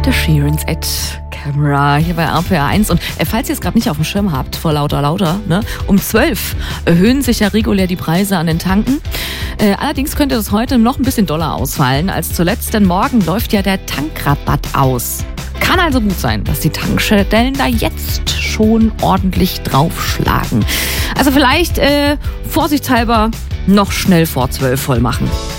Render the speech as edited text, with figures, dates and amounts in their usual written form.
The Sheerans at Camera hier bei RPR1. Und falls ihr es gerade nicht auf dem Schirm habt, vor lauter, ne, um 12 erhöhen sich ja regulär die Preise an den Tanken. Allerdings könnte das heute noch ein bisschen doller ausfallen als zuletzt, denn morgen läuft ja der Tankrabatt aus. Kann also gut sein, dass die Tankstellen da jetzt schon ordentlich draufschlagen. Also vielleicht vorsichtshalber noch schnell vor 12 voll machen.